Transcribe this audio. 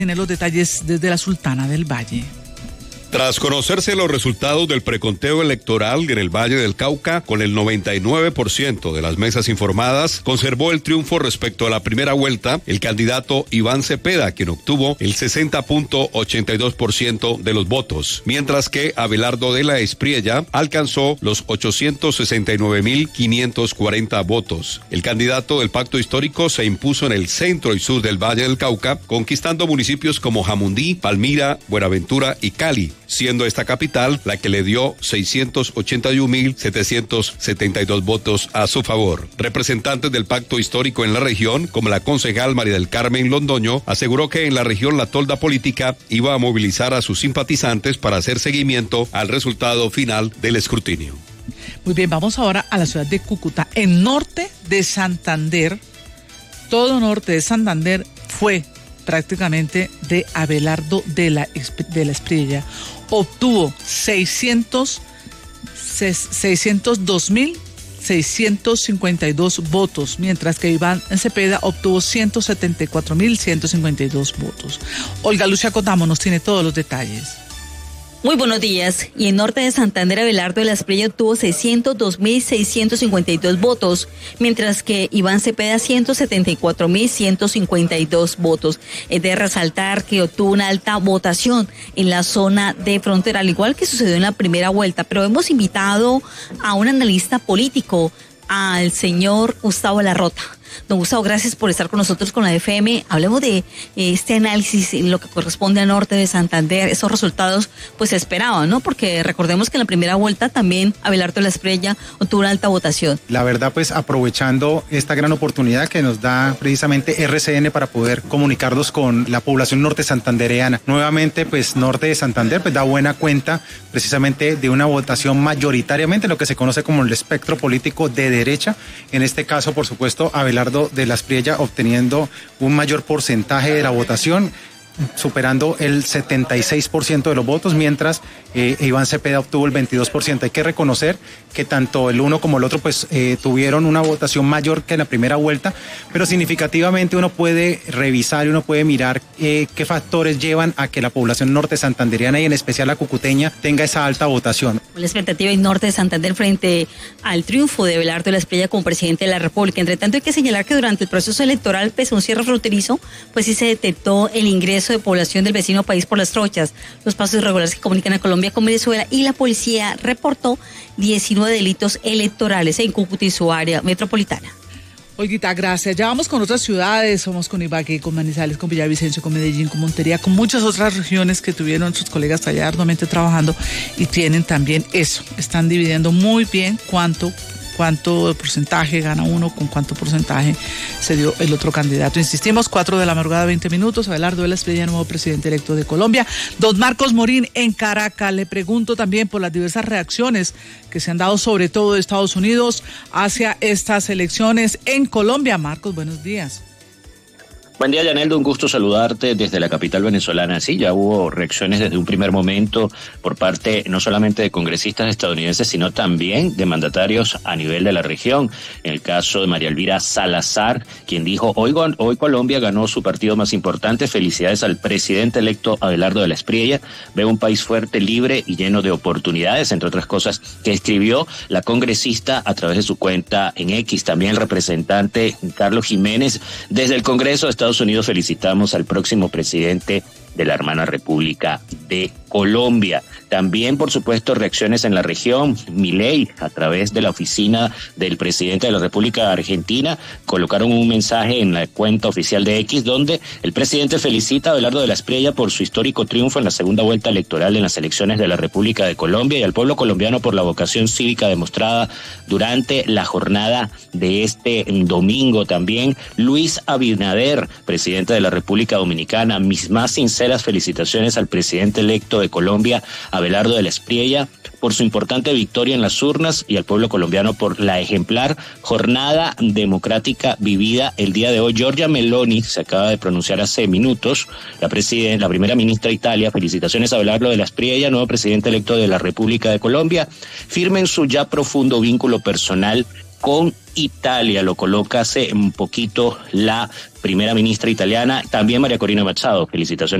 Tiene los detalles desde la Sultana del Valle. Tras conocerse los resultados del preconteo electoral en el Valle del Cauca, con el 99% de las mesas informadas, conservó el triunfo respecto a la primera vuelta el candidato Iván Cepeda, quien obtuvo el 60.82% de los votos, mientras que Abelardo de la Espriella alcanzó los 869.540 votos. El candidato del Pacto Histórico se impuso en el centro y sur del Valle del Cauca, conquistando municipios como Jamundí, Palmira, Buenaventura y Cali, siendo esta capital la que le dio 681.772 votos a su favor. Representantes del Pacto Histórico en la región, como la concejal María del Carmen Londoño, aseguró que en la región la tolda política iba a movilizar a sus simpatizantes para hacer seguimiento al resultado final del escrutinio. Muy bien, vamos ahora a la ciudad de Cúcuta. En norte de Santander, todo norte de Santander fue prácticamente de Abelardo de la Espriella. Obtuvo 602.652 votos, mientras que Iván Cepeda obtuvo 174.152 votos. Olga Lucia Cotamo nos tiene todos los detalles. Muy buenos días. Y en norte de Santander, Abelardo de la Espriella obtuvo 602.652 votos, mientras que Iván Cepeda 174.152 votos. Es de resaltar que obtuvo una alta votación en la zona de frontera, al igual que sucedió en la primera vuelta. Pero hemos invitado a un analista político, al señor Gustavo Larrota. Don Gustavo, gracias por estar con nosotros con la FM. Hablemos de este análisis en lo que corresponde al norte de Santander. Esos resultados pues se esperaban, ¿no? Porque recordemos que en la primera vuelta también Abelardo de la Espriella obtuvo una alta votación. La verdad, pues aprovechando esta gran oportunidad que nos da precisamente RCN para poder comunicarnos con la población norte santandereana. Nuevamente, pues norte de Santander pues da buena cuenta precisamente de una votación mayoritariamente lo que se conoce como el espectro político de derecha. En este caso, por supuesto, Abelardo de la Espriella obteniendo un mayor porcentaje de la votación, superando el 76% de los votos, mientras Iván Cepeda obtuvo el 22%. Hay que reconocer que tanto el uno como el otro pues tuvieron una votación mayor que en la primera vuelta, pero significativamente uno puede revisar y uno puede mirar qué factores llevan a que la población norte santandereana y en especial la cucuteña tenga esa alta votación. La expectativa en norte de Santander frente al triunfo de Abelardo de la Espriella como presidente de la República. Entre tanto, hay que señalar que durante el proceso electoral, pese a un cierre fronterizo, pues sí se detectó el ingreso de población del vecino país por las trochas, los pasos irregulares que comunican a Colombia con Venezuela, y la policía reportó 19 delitos electorales en Cúcuta y su área metropolitana. Olguita, gracias. Ya vamos con otras ciudades, somos con Ibagué, con Manizales, con Villavicencio, con Medellín, con Montería, con muchas otras regiones que tuvieron sus colegas allá arduamente trabajando y tienen también eso. Están dividiendo muy bien cuánto porcentaje gana uno, con cuánto porcentaje se dio el otro candidato. Insistimos, 4 de la madrugada, 20 minutos, Abelardo de la Espriella, nuevo presidente electo de Colombia. Don Marcos Morín, en Caracas, le pregunto también por las diversas reacciones que se han dado, sobre todo de Estados Unidos, hacia estas elecciones en Colombia. Marcos, buenos días. Buen día, Yaneldo, un gusto saludarte desde la capital venezolana. Sí, ya hubo reacciones desde un primer momento por parte no solamente de congresistas estadounidenses, sino también de mandatarios a nivel de la región. En el caso de María Elvira Salazar, quien dijo, hoy Colombia ganó su partido más importante, felicidades al presidente electo Abelardo de la Espriella, veo un país fuerte, libre y lleno de oportunidades, entre otras cosas que escribió la congresista a través de su cuenta en X. También el representante Carlos Jiménez, desde el Congreso de Estados Unidos, felicitamos al próximo presidente de la hermana República de Colombia. También, por supuesto, reacciones en la región. Milei, a través de la oficina del presidente de la República de Argentina, colocaron un mensaje en la cuenta oficial de X, donde el presidente felicita a Abelardo de la Espriella por su histórico triunfo en la segunda vuelta electoral en las elecciones de la República de Colombia, y al pueblo colombiano por la vocación cívica demostrada durante la jornada de este domingo. También Luis Abinader, presidente de la República Dominicana, mis más sinceras felicitaciones al presidente electo de Colombia, Abelardo de la Espriella, por su importante victoria en las urnas, y al pueblo colombiano por la ejemplar jornada democrática vivida el día de hoy. Giorgia Meloni se acaba de pronunciar hace minutos, la primera ministra de Italia. Felicitaciones a Abelardo de la Espriella, nuevo presidente electo de la República de Colombia, firme en su ya profundo vínculo personal con Italia. Lo coloca hace un poquito la primera ministra italiana, también María Corina Machado. Felicitaciones